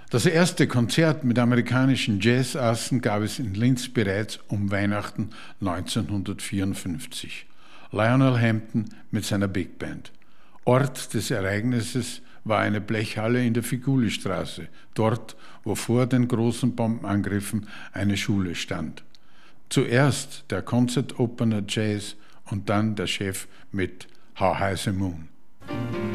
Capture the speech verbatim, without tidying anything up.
Das erste Konzert mit amerikanischen Jazzassen gab es in Linz bereits um Weihnachten neunzehnhundertvierundfünfzig. Lionel Hampton mit seiner Big Band. Ort des Ereignisses war eine Blechhalle in der Figulistraße, dort, wo vor den großen Bombenangriffen eine Schule stand. Zuerst der Concert Opener Jazz und dann der Chef mit How High the Moon.